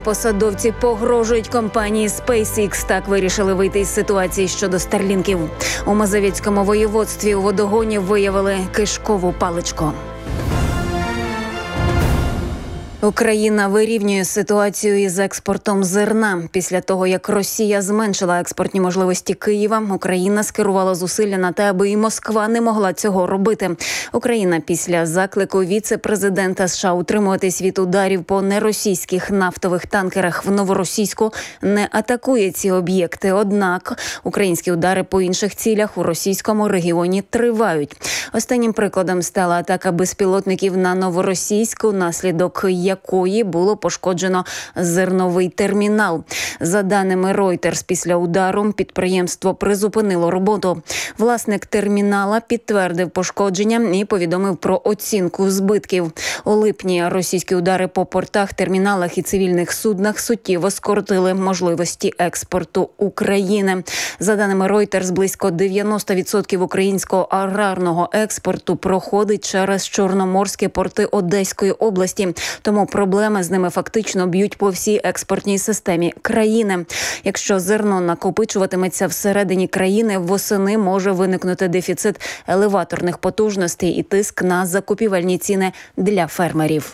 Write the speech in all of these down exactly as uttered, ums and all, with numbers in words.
Посадовці погрожують компанії SpaceX. Так вирішили вийти із ситуації щодо старлінків. У Мазовецькому воєводстві у водогоні виявили кишкову паличку. Україна вирівнює ситуацію із експортом зерна. Після того, як Росія зменшила експортні можливості Києва, Україна скерувала зусилля на те, аби і Москва не могла цього робити. Україна після заклику віце-президента США утримуватись від ударів по неросійських нафтових танкерах в Новоросійську не атакує ці об'єкти. Однак українські удари по інших цілях у російському регіоні тривають. Останнім прикладом стала атака безпілотників на Новоросійську, наслідок якої було пошкоджено зерновий термінал. За даними Reuters, після удару підприємство призупинило роботу. Власник термінала підтвердив пошкодження і повідомив про оцінку збитків. У липні російські удари по портах, терміналах і цивільних суднах суттєво скоротили можливості експорту України. За даними Reuters, близько дев'яносто відсотків українського аграрного експорту проходить через чорноморські порти Одеської області. Тому проблеми з ними фактично б'ють по всій експортній системі країни. Якщо зерно накопичуватиметься всередині країни, восени може виникнути дефіцит елеваторних потужностей і тиск на закупівельні ціни для фермерів.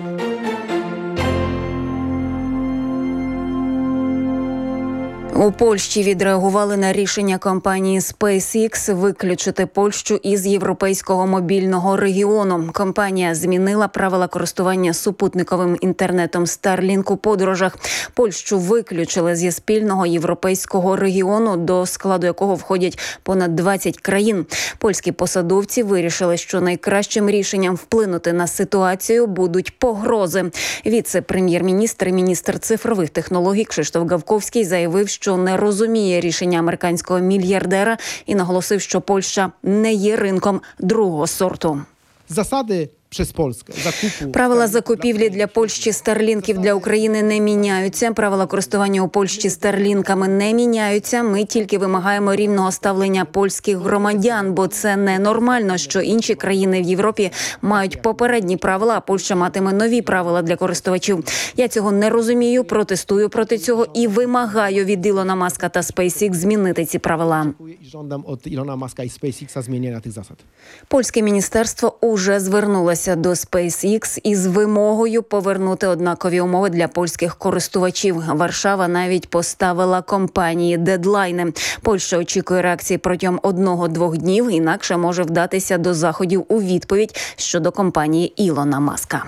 У Польщі відреагували на рішення компанії SpaceX виключити Польщу із європейського мобільного регіону. Компанія змінила правила користування супутниковим інтернетом Starlink у подорожах. Польщу виключили зі спільного європейського регіону, до складу якого входять понад двадцять країн. Польські посадовці вирішили, що найкращим рішенням вплинути на ситуацію будуть погрози. Віце-прем'єр-міністр і міністр цифрових технологій Кшиштоф Гавковський заявив, що не розуміє рішення американського мільярдера і наголосив, що Польща не є ринком другого сорту. Засади przez Polskę zakupu. Правила закупівлі для Польщі старлінків для України не міняються. Правила користування у Польщі старлінками не міняються. Ми тільки вимагаємо рівного ставлення польських громадян, бо це ненормально, що інші країни в Європі мають попередні правила, а Польща матиме нові правила для користувачів. Я цього не розумію, протестую проти цього і вимагаю від Ілона Маска та SpaceX змінити ці правила. I żądam od Ilona Muska i SpaceXa zmienienia tych zasad. Польське міністерство уже звернулося до SpaceX із вимогою повернути однакові умови для польських користувачів. Варшава навіть поставила компанії дедлайни. Польща очікує реакції протягом одного-двох днів, інакше може вдатися до заходів у відповідь щодо компанії Ілона Маска.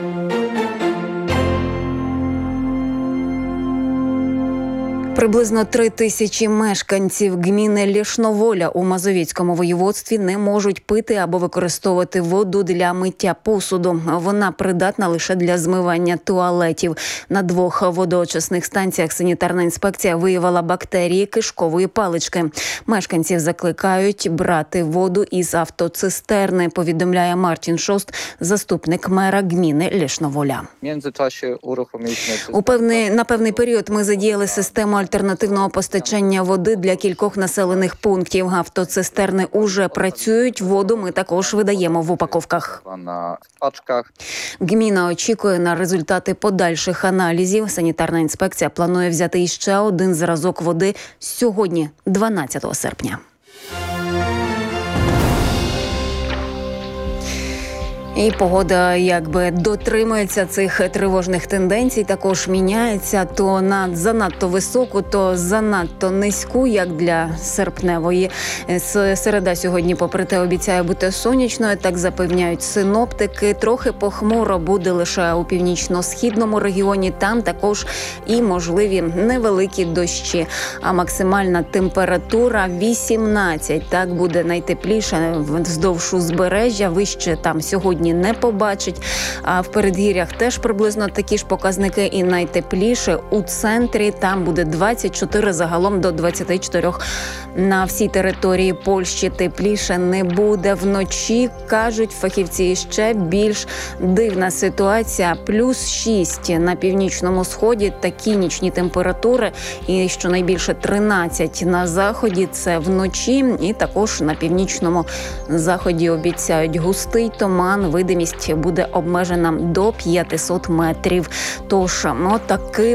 Приблизно три тисячі мешканців гміни Лішноволя у Мазовецькому воєводстві не можуть пити або використовувати воду для миття посуду. Вона придатна лише для змивання туалетів. На двох водоочисних станціях санітарна інспекція виявила бактерії кишкової палички. Мешканців закликають брати воду із автоцистерни, повідомляє Мартін Шост, заступник мера гміни Лішноволя. У певний, на певний період ми задіяли систему альтернативного постачання води для кількох населених пунктів. Автоцистерни уже працюють, воду ми також видаємо в упаковках. Гміна очікує на результати подальших аналізів. Санітарна інспекція планує взяти іще один зразок води сьогодні, дванадцятого серпня. І погода якби дотримується цих тривожних тенденцій, також міняється то на занадто високу, то занадто низьку, як для серпневої. Середа сьогодні, попри те, обіцяє бути сонячною, так запевняють синоптики. Трохи похмуро буде лише у північно-східному регіоні, там також і можливі невеликі дощі. А максимальна температура вісімнадцять, так буде найтепліше вздовж узбережжя, вище там сьогодні не побачить. А в передгір'ях теж приблизно такі ж показники і найтепліше у центрі. Там буде двадцять чотири, загалом до двадцяти чотирьох на всій території Польщі. Тепліше не буде. Вночі, кажуть фахівці, ще більш дивна ситуація. Плюс шість на північному сході, такі нічні температури. І щонайбільше тринадцять на заході, це вночі. І також на північному заході обіцяють густий туман, видимість буде обмежена до п'ятсот метрів. Тож, отакий